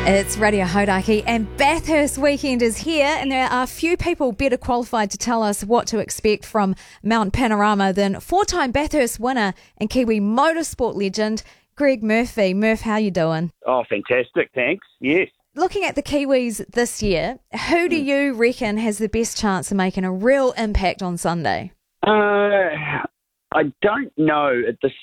It's Radio Hodaki and Bathurst weekend is here, and there are few people better qualified to tell us what to expect from Mount Panorama than four-time Bathurst winner and Kiwi motorsport legend Greg Murphy. Murph, how you doing? Oh, fantastic, thanks. Yes. Looking at the Kiwis this year, who do you reckon has the best chance of making a real impact on Sunday? I don't know at this